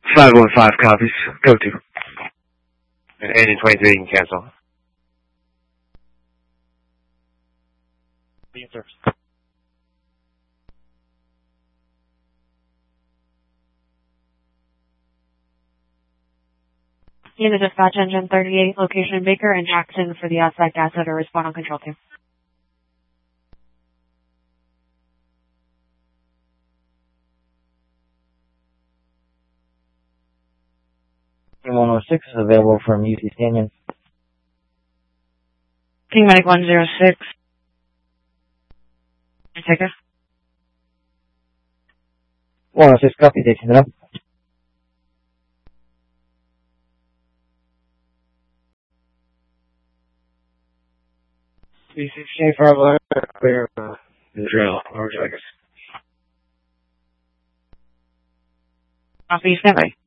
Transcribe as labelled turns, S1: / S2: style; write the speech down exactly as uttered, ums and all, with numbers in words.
S1: five one five copies. Go to. And Agent twenty-three, you can cancel.
S2: Yes, sir.
S3: In the dispatch engine thirty-eight, location Baker and Jackson for the outside gas to respond on control two.
S4: one oh six is available from U C Canyon.
S3: King Medic one oh six. Take it.
S4: one oh six, copy, taking it up.
S1: B sixteen five clear uh, the drill. Orange Vegas.
S3: Copy, stand by.